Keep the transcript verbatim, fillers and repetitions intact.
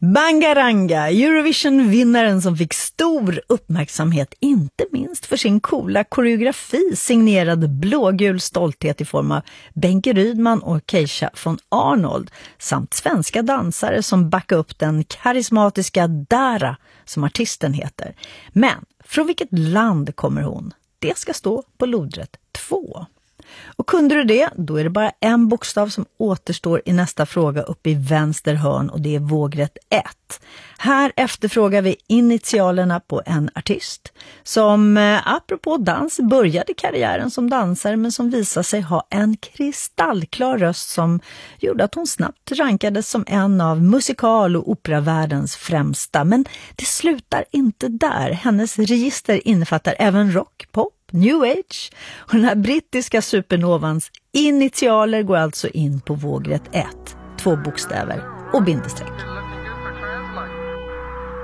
Bangaranga, Eurovision-vinnaren som fick stor uppmärksamhet, inte minst för sin coola koreografi signerad blågul stolthet i form av Benke Rydman och Keisha von Arnold, samt svenska dansare som backar upp den karismatiska Dara, som artisten heter. Men från vilket land kommer hon? Det ska stå på lodrätt två. Och kunde du det, då är det bara en bokstav som återstår i nästa fråga uppe i vänster hörn, och det är vågrätt ett. Här efterfrågar vi initialerna på en artist som eh, apropå dans började karriären som dansare, men som visade sig ha en kristallklar röst som gjorde att hon snabbt rankades som en av musikal- och operavärldens främsta. Men det slutar inte där. Hennes register innefattar även rock, pop, New Age, och den här brittiska supernovans initialer går alltså in på vågrätt ett, två bokstäver och bindestreck.